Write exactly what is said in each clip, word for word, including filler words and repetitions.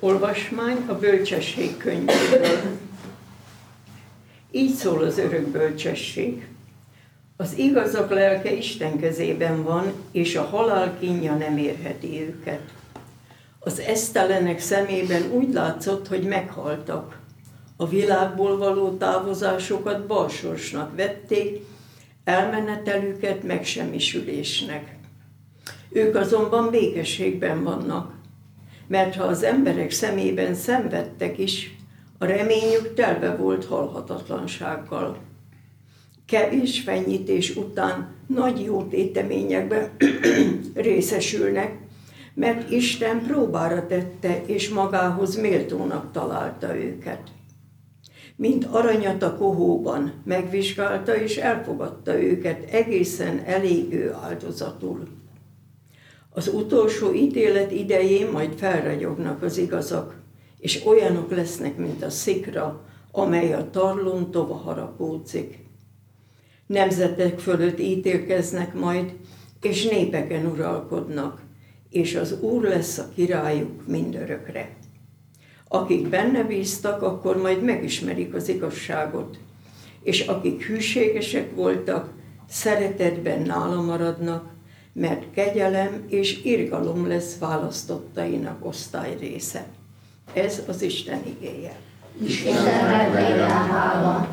Olvasmány a bölcsesség könyvéből. Így szól az örök bölcsesség. Az igazak lelke Isten kezében van, és a halál kínja nem érheti őket. Az esztelenek szemében úgy látszott, hogy meghaltak. A világból való távozásokat balsorsnak vették, elmenetelüket megsemmisülésnek. Ők azonban békességben vannak, mert ha az emberek szemében szenvedtek is, a reményük telve volt halhatatlansággal. Kevés fenyítés után nagy jó téteményekben részesülnek, mert Isten próbára tette, és magához méltónak találta őket. Mint aranyat a kohóban megvizsgálta, és elfogadta őket egészen elégő áldozatul. Az utolsó ítélet idején majd felragyognak az igazak, és olyanok lesznek, mint a szikra, amely a tarlón tova harapódzik. Nemzetek fölött ítélkeznek majd, és népeken uralkodnak, és az Úr lesz a királyuk mindörökre. Akik benne bíztak, akkor majd megismerik az igazságot, és akik hűségesek voltak, szeretetben nála maradnak, mert kegyelem és irgalom lesz választottainak osztály része. Ez az Isten igéje. Istennek legyen hála.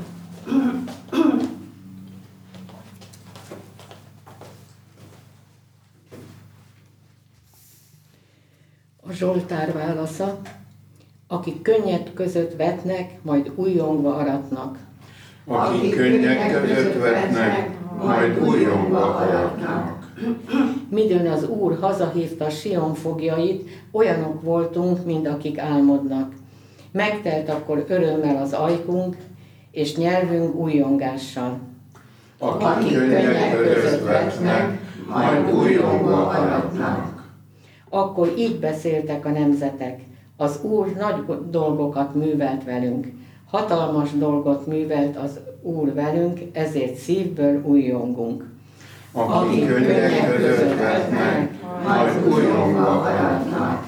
A Zsoltár válasza: akik könnyek között vetnek, majd újongva aratnak. Akik könnyek között vetnek, majd újongva aratnak. Midőn az Úr hazahívta Sion fogjait, olyanok voltunk, mint akik álmodnak. Megtelt akkor örömmel az ajkunk, és nyelvünk újjongással. Akik könnyek között vetnek, majd újongva aratnak. Akkor így beszéltek a nemzetek: az Úr nagy dolgokat művelt velünk. Hatalmas dolgot művelt az Úr velünk, ezért szívből újjongunk. Akik könnyek között vetnek, majd újongva aratnak.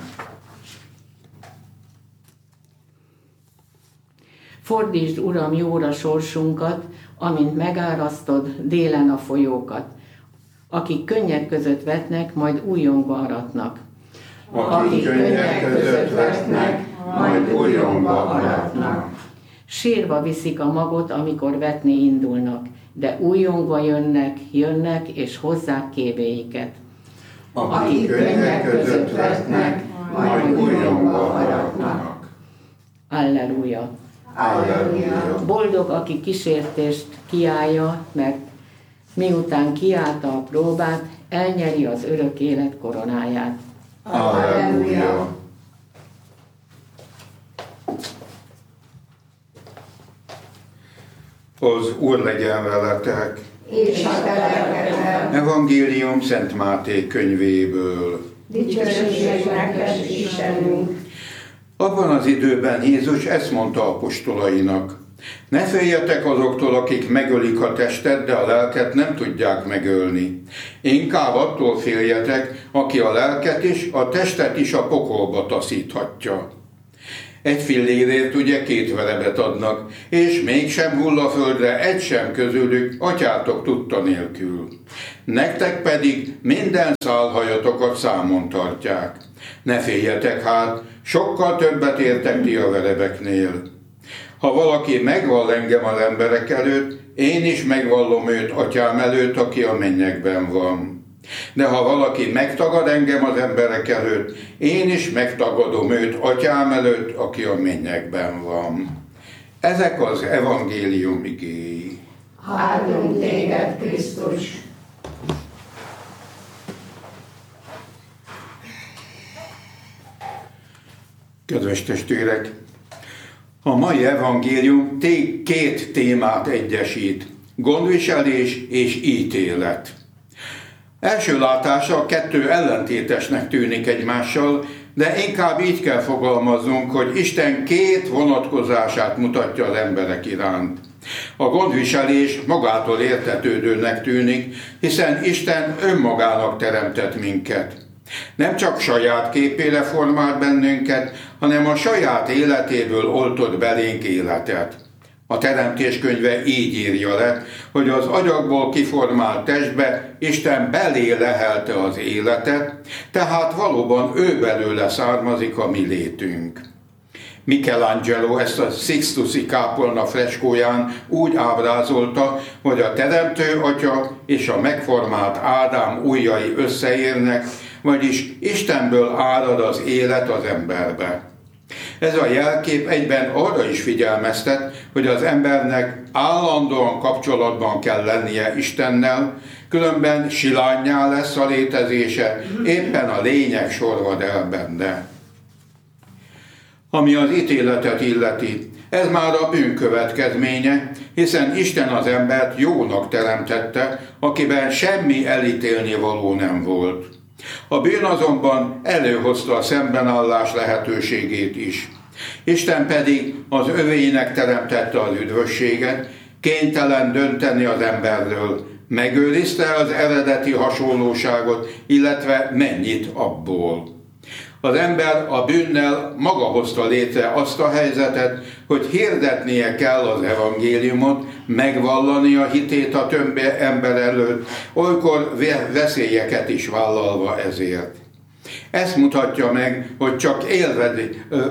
Fordítsd, Uram, jóra sorsunkat, amint megárasztod délen a folyókat. Akik könnyek között vetnek, majd újjongva aratnak. Akik könnyek között vetnek, majd újongva aratnak. Sírva viszik a magot, amikor vetni indulnak, de újjongva jönnek, jönnek, és hozzák kévéiket. Akik könnyek között vetnek, majd újongva aratnak. Alleluja! Alleluja! Boldog, aki kísértést kiállja, mert miután kiállta a próbát, elnyeri az örök élet koronáját. Alleluja! Az Úr legyen veletek! És a te lelkedben. Evangélium Szent Máté könyvéből. Dicsőség neked, Istenünk! Abban az időben Jézus ezt mondta apostolainak: ne féljetek azoktól, akik megölik a testet, de a lelket nem tudják megölni. Inkább attól féljetek, aki a lelket is, a testet is a pokolba taszíthatja. Egy fillérért ugye két verebet adnak, és mégsem hull a földre egy sem közülük atyátok tudta nélkül. Nektek pedig minden szálhajatokat számon tartják. Ne féljetek hát, sokkal többet értek ti a verebeknél. Ha valaki megvall engem az emberek előtt, én is megvallom őt atyám előtt, aki a mennyekben van. De ha valaki megtagad engem az emberek előtt, én is megtagadom őt atyám előtt, aki a mennyekben van. Ezek az evangélium igéi. Áldunk téged, Krisztus! Kedves testvérek, a mai evangélium két témát egyesít: gondviselés és ítélet. Első látásra a kettő ellentétesnek tűnik egymással, de inkább így kell fogalmaznunk, hogy Isten két vonatkozását mutatja az emberek iránt. A gondviselés magától értetődőnek tűnik, hiszen Isten önmagának teremtett minket. Nem csak saját képére formált bennünket, hanem a saját életéből oltott belénk életet. A Teremtés könyve így írja le, hogy az agyagból kiformált testbe Isten belé lehelte az életet, tehát valóban ő belőle származik a mi létünk. Michelangelo ezt a Sixtusi kápolna freskóján úgy ábrázolta, hogy a Teremtő Atya és a megformált Ádám ujjai összeérnek, vagyis Istenből árad az élet az emberbe. Ez a jelkép egyben arra is figyelmeztet, hogy az embernek állandóan kapcsolatban kell lennie Istennel, különben silánnyá lesz a létezése, éppen a lényeg sorvad el benne. Ami az ítéletet illeti, ez már a bűn következménye, hiszen Isten az embert jónak teremtette, akiben semmi elítélni való nem volt. A bűn azonban előhozta a szembenállás lehetőségét is. Isten pedig az övéinek teremtette az üdvösséget, kénytelen dönteni az emberről, megőrizte az eredeti hasonlóságot, illetve mennyit abból. Az ember a bűnnel maga hozta létre azt a helyzetet, hogy hirdetnie kell az evangéliumot, megvallani a hitét a többi ember előtt, olykor veszélyeket is vállalva ezért. Ez mutatja meg, hogy csak élvezi,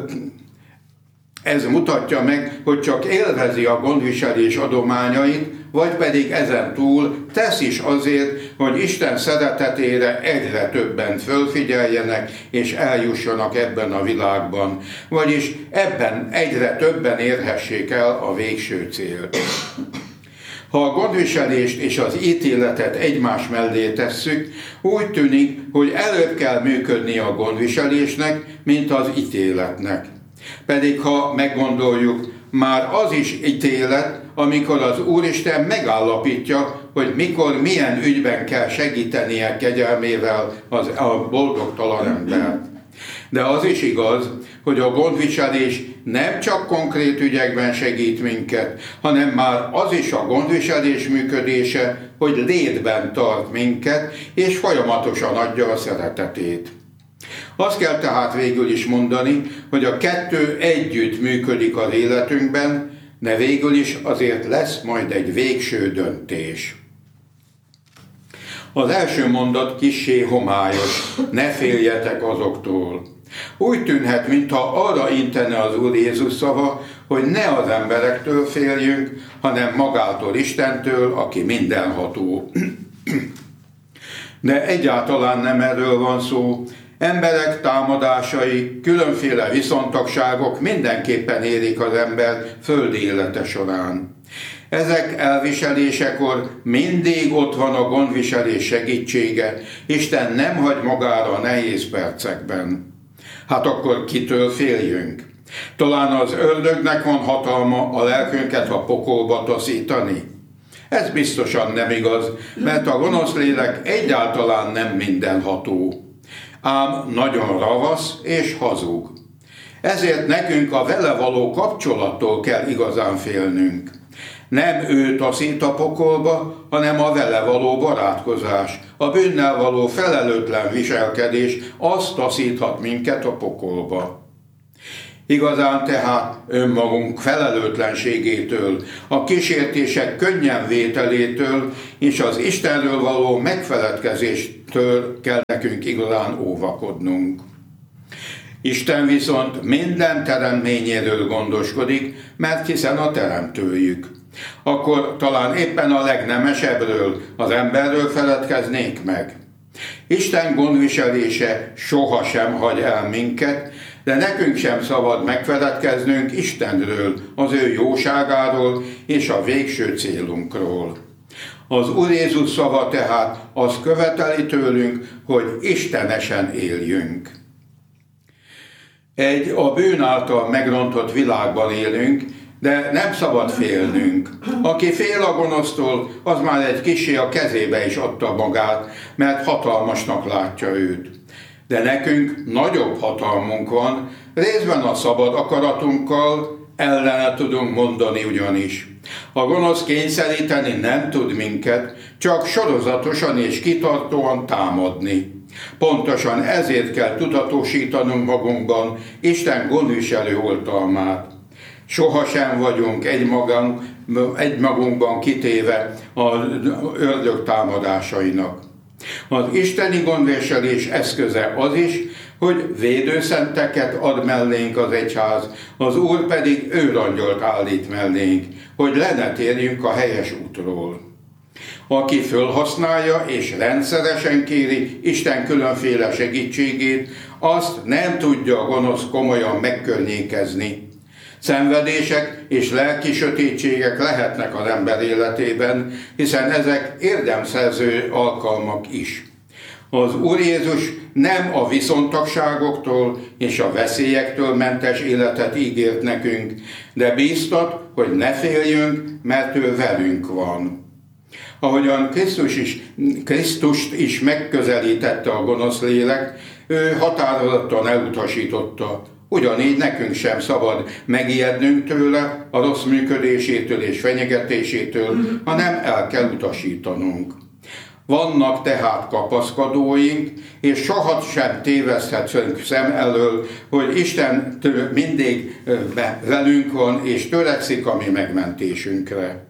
ez mutatja meg, hogy csak élvezi a gondviselés adományait, vagy pedig ezen túl tesz is azért, hogy Isten szeretetére egyre többen fölfigyeljenek és eljussanak ebben a világban, vagyis ebben egyre többen érhessék el a végső célt. Ha a gondviselést és az ítéletet egymás mellé tesszük, úgy tűnik, hogy előbb kell működni a gondviselésnek, mint az ítéletnek. Pedig ha meggondoljuk, már az is ítélet, amikor az Úristen megállapítja, hogy mikor, milyen ügyben kell segítenie kegyelmével az, a boldogtalan embert. De az is igaz, hogy a gondviselés nem csak konkrét ügyekben segít minket, hanem már az is a gondviselés működése, hogy létben tart minket, és folyamatosan adja a szeretetét. Azt kell tehát végül is mondani, hogy a kettő együtt működik az életünkben, de végül is azért lesz majd egy végső döntés. Az első mondat kissé homályos, ne féljetek azoktól. Úgy tűnhet, mintha arra intene az Úr Jézus szava, hogy ne az emberektől féljünk, hanem magától, Istentől, aki mindenható. De egyáltalán nem erről van szó. Emberek támadásai, különféle viszontagságok mindenképpen érik az ember földi élete során. Ezek elviselésekor mindig ott van a gondviselés segítsége, Isten nem hagy magára a nehéz percekben. Hát akkor kitől féljünk? Talán az ördögnek van hatalma a lelkünket a pokolba taszítani? Ez biztosan nem igaz, mert a gonosz lélek egyáltalán nem mindenható. Ám nagyon ravasz és hazug. Ezért nekünk a vele való kapcsolattól kell igazán félnünk. Nem ő taszít a pokolba, hanem a vele való barátkozás, a bűnnel való felelőtlen viselkedés, az taszíthat minket a pokolba. Igazán tehát önmagunk felelőtlenségétől, a kísértések könnyen vételétől és az Istenről való megfeledkezéstől kell nekünk igazán óvakodnunk. Isten viszont minden teremtményéről gondoskodik, mert hiszen a teremtőjük. Akkor talán éppen a legnemesebbről, az emberről feledkeznék meg. Isten gondviselése sohasem hagy el minket, de nekünk sem szabad megfeledkeznünk Istenről, az ő jóságáról és a végső célunkról. Az Úr Jézus szava tehát azt követeli tőlünk, hogy istenesen éljünk. Egy a bűn által megrontott világban élünk, de nem szabad félnünk. Aki fél a gonosztól, az már egy kissé a kezébe is adta magát, mert hatalmasnak látja őt. De nekünk nagyobb hatalmunk van, részben a szabad akaratunkkal ellene tudunk mondani ugyanis. A gonosz kényszeríteni nem tud minket, csak sorozatosan és kitartóan támadni. Pontosan ezért kell tudatosítanunk magunkban Isten gondviselő oltalmát. Sohasem vagyunk egymagunk, egymagunkban kitéve az ördög támadásainak. Az isteni gondviselés eszköze az is, hogy védőszenteket ad mellénk az egyház, az Úr pedig őrangyalt állít mellénk, hogy le ne térjünk a helyes útról. Aki fölhasználja és rendszeresen kéri Isten különféle segítségét, azt nem tudja a gonosz komolyan megkörnyékezni. Szenvedések és lelki sötétségek lehetnek az ember életében, hiszen ezek érdemszerző alkalmak is. Az Úr Jézus nem a viszontagságoktól és a veszélyektől mentes életet ígért nekünk, de bíztat, hogy ne féljünk, mert ő velünk van. Ahogyan Krisztus is, Krisztust is megközelítette a gonosz lélek, ő határozottan elutasította. Ugyanígy nekünk sem szabad megijednünk tőle, a rossz működésétől és fenyegetésétől, hanem el kell utasítanunk. Vannak tehát kapaszkodóink, és soha sem téveszthetünk szem elől, hogy Isten mindig velünk van, és törekszik a mi megmentésünkre.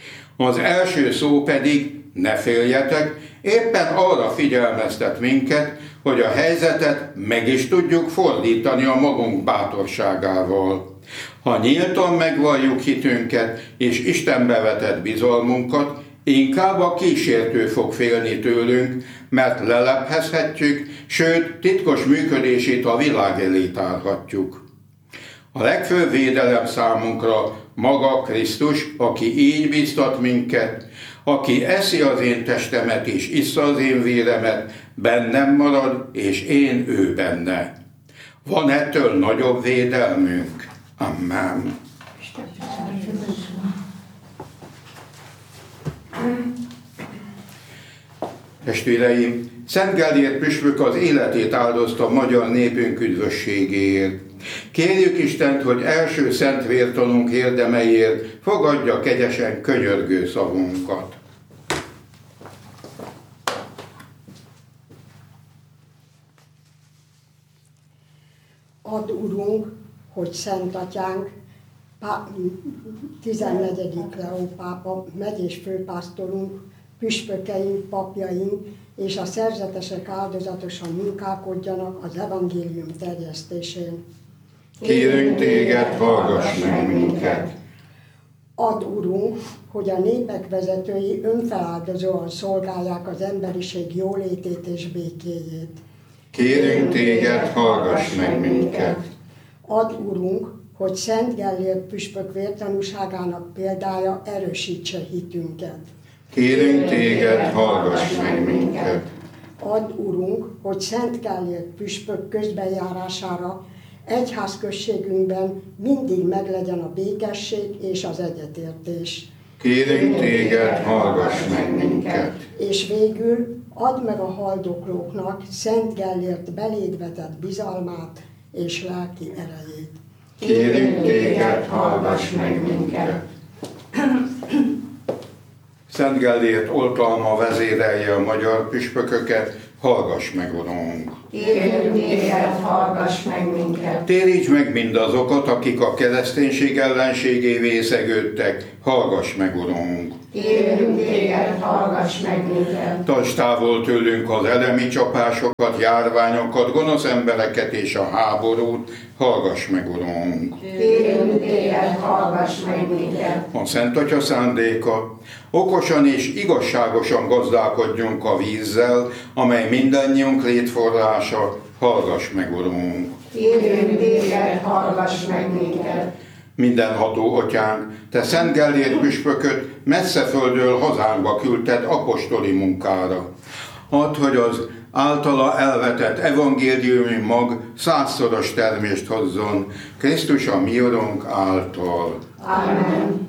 Az első szó pedig, ne féljetek, éppen arra figyelmeztet minket, hogy a helyzetet meg is tudjuk fordítani a magunk bátorságával. Ha nyíltan megvalljuk hitünket és Istenbe vetett bizalmunkat, inkább a kísértő fog félni tőlünk, mert leleplezhetjük, sőt, titkos működését a világ elé tárhatjuk. A legfőbb védelem számunkra maga Krisztus, aki így bíztat minket, aki eszi az én testemet és issza az én véremet, bennem marad, és én ő benne. Van ettől nagyobb védelmünk? Amen. Testvéreim, Szent Gellért püspök az életét áldozta a magyar népünk üdvösségéért. Kérjük Istent, hogy első szent vértanunk érdemeiért fogadja kegyesen könyörgő szavunkat. Add, Urunk, hogy Szent Atyánk, tizennegyedik Leó pápa, megyés főpásztorunk, püspökeink, papjaink és a szerzetesek áldozatosan munkálkodjanak az evangélium terjesztésén. Kérünk téged, hallgass meg minket! Add, Urunk, hogy a népek vezetői önfeláldozóan szolgálják az emberiség jólétét és békéjét. Kérünk téged, hallgass meg minket! Add, Urunk, hogy Szent Gellért püspök vértanúságának példája erősítse hitünket. Kérünk téged, hallgass meg minket! Add, Urunk, hogy Szent Gellért püspök közbenjárására egyházközségünkben mindig meglegyen a békesség és az egyetértés. Kérünk téged, hallgass meg minket! És végül add meg a haldoklóknak Szent Gellért beléd vetett bizalmát és lelki erejét. Kérünk téged, hallgass meg minket! Szent Gellért oltalma vezérelje a magyar püspököket, hallgass meg, Urunk! Kérünk téged, hallgass meg minket! Téríts meg mindazokat, akik a kereszténység ellenségévé szegődtek, hallgass meg, Urunk! Kérünk téged, hallgass meg minket! Tarts távol tőlünk az elemi csapásokat, járványokat, gonosz embereket és a háborút, hallgass meg, Urunk! Kérünk téged, hallgass meg minket! A Szent Atya szándéka, okosan és igazságosan gazdálkodjunk a vízzel, amely mindannyiunk létforrása, hallgass meg, Urunk! Kérünk téged, hallgass meg minket! Mindenható Atyánk, te Szent Gellért püspököt messze földről hazánkba küldted apostoli munkára. Add, hogy az általa elvetett evangéliumi mag százszoros termést hozzon, Krisztus a mi Urunk által. Amen.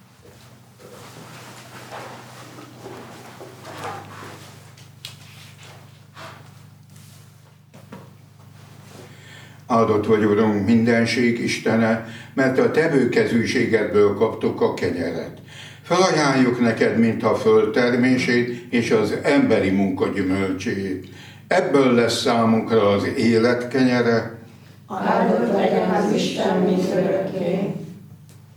Áldott vagy, Urunk, mindenség Istene, mert a te bőkezűségedből kaptuk a kenyeret. Felajánljuk neked, mint a föld termését és az emberi munka gyümölcsét. Ebből lesz számunkra az élet kenyere. Áldott legyen az Isten mint örökké.